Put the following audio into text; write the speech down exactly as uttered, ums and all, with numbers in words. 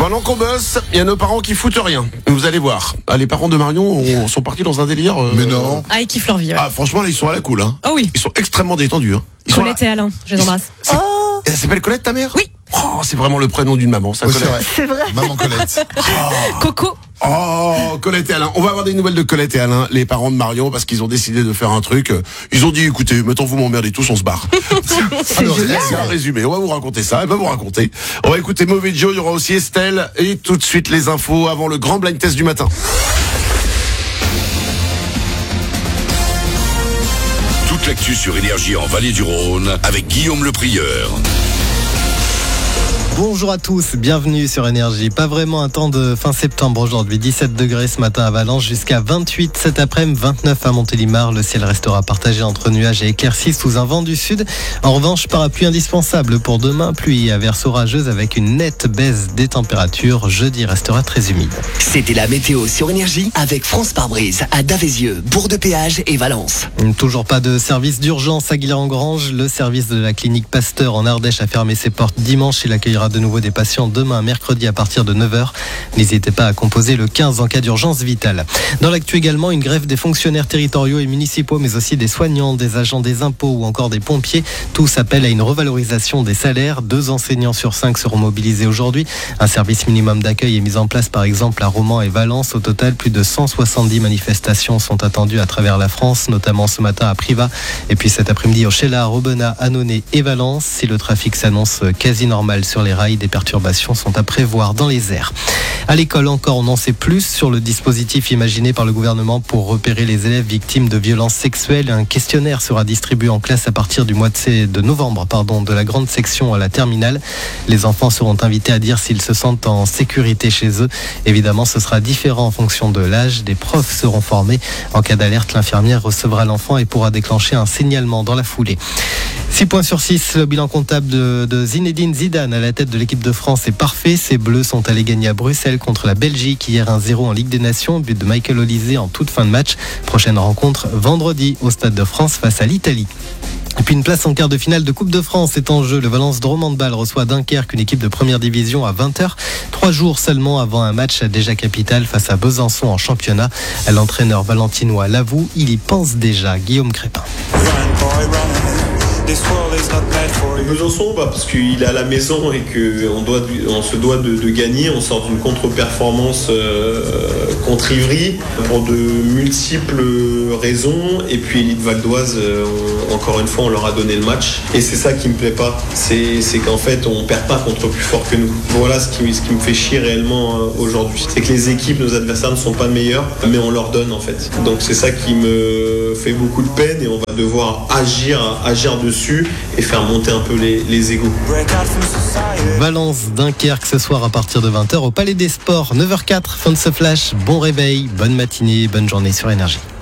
Pendant qu'on bosse, il y a nos parents qui foutent rien. Vous allez voir. Ah, les parents de Marion ont- sont partis dans un délire. euh, Mais non. Ah, ils kiffent leur vie. Ouais. Ah, franchement, là, ils sont à la cool. Hein. Oh oui. Ils sont extrêmement détendus. Hein. Ils sont Colette là- et Alain, je les embrasse. C'est- Elle s'appelle Colette, ta mère? Oui. Oh, c'est vraiment le prénom d'une maman, ça, Oui, c'est Colette. vrai. C'est vrai. Maman Colette. Coco. Oh, Colette et Alain. On va avoir des nouvelles de Colette et Alain, les parents de Marion, parce qu'ils ont décidé de faire un truc. Ils ont dit, écoutez, mettons vous m'emmerdez tous, on se barre. C'est génial. C'est un résumé. On va vous raconter ça. Elle va vous raconter. On va écouter Mauvais Joe. Il y aura aussi Estelle. Et tout de suite, les infos avant le grand blind test du matin. Toute l'actu sur Énergie en Vallée du Rhône avec Guillaume Le Prieur. Bonjour à tous, bienvenue sur Énergie. Pas vraiment un temps de fin septembre aujourd'hui. dix-sept degrés ce matin à Valence, jusqu'à vingt-huit cet après-midi, vingt-neuf à Montélimar. Le ciel restera partagé entre nuages et éclaircies sous un vent du sud. En revanche, parapluie indispensable pour demain. Pluie et averses orageuses avec une nette baisse des températures. Jeudi restera très humide. C'était la météo sur Énergie avec France Pare-Brise à Davézieux, Bourg-de-Péage et Valence. Toujours pas de service d'urgence à Guilherand-Granges. Le service de la clinique Pasteur en Ardèche a fermé ses portes dimanche. Il accueillera de nouveau des patients demain, mercredi à partir de neuf heures. N'hésitez pas à composer le quinze en cas d'urgence vitale. Dans l'actu également, une grève des fonctionnaires territoriaux et municipaux, mais aussi des soignants, des agents des impôts ou encore des pompiers. Tous appellent à une revalorisation des salaires. Deux enseignants sur cinq seront mobilisés aujourd'hui. Un service minimum d'accueil est mis en place par exemple à Romans et Valence. Au total, plus de cent soixante-dix manifestations sont attendues à travers la France, notamment ce matin à Privas et puis cet après-midi au Cheylard, Aubenas, Annonay et Valence. Si le trafic s'annonce quasi normal sur les rails, des perturbations sont à prévoir dans les airs. À l'école encore, on en sait plus sur le dispositif imaginé par le gouvernement pour repérer les élèves victimes de violences sexuelles. Un questionnaire sera distribué en classe à partir du mois de, de novembre pardon, de la grande section à la terminale. Les enfants seront invités à dire s'ils se sentent en sécurité chez eux. Évidemment, ce sera différent en fonction de l'âge. Des profs seront formés. En cas d'alerte, l'infirmière recevra l'enfant et pourra déclencher un signalement dans la foulée. six points sur six, le bilan comptable de, de Zinedine Zidane à la tête de l'équipe de France est parfait. Ces Bleus sont allés gagner à Bruxelles contre la Belgique hier un zéro en Ligue des Nations, but de Michael Olise en toute fin de match. Prochaine rencontre vendredi au Stade de France face à l'Italie. Et puis une place en quart de finale de Coupe de France est en jeu. Le Valence Drôme Handball reçoit Dunkerque, une équipe de première division à vingt heures. Trois jours seulement avant un match déjà capital face à Besançon en championnat. L'entraîneur valentinois l'avoue, il y pense déjà. Guillaume Crépin. Besançon, bah, parce qu'il est à la maison et qu'on doit, on se doit de, de gagner. On sort d'une contre-performance euh, contre Ivry pour de multiples raisons. Et puis Élite Val-d'Oise, euh, on, encore une fois, on leur a donné le match. Et c'est ça qui me plaît pas. C'est, c'est qu'en fait, on perd pas contre plus fort que nous. Voilà ce qui, ce qui me fait chier réellement euh, aujourd'hui. C'est que les équipes, nos adversaires ne sont pas meilleurs, mais on leur donne en fait. Donc c'est ça qui me fait beaucoup de peine et on va devoir agir, agir dessus et faire monter un peu les, les égos. Valence, Dunkerque ce soir à partir de vingt heures au Palais des Sports, neuf heures zéro quatre, fin de ce flash. Bon réveil, bonne matinée, bonne journée sur Énergie.